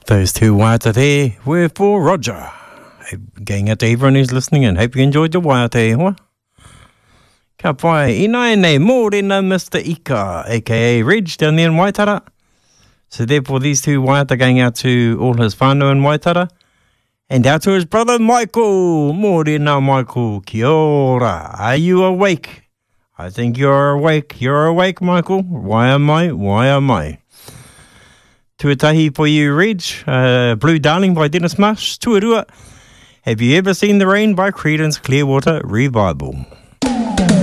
Those two waiata there were for Roger. Going out to everyone who's listening and hope you enjoyed the waiata hoa. Ka pai, ina nei, mōrena Mr. Ika, a.k.a. Reg, down there in Waitara. So therefore these two waiata going out to all his whānau in Waitara. And out to his brother Michael. Mōrena Michael, kia ora. Are you awake? I think you're awake. You're awake, Michael. Why am I? Why am I? Tuatahi for you, Reg. Blue Darling by Dennis Marsh. Tuarua. Have you ever seen the rain by Creedence Clearwater Revival?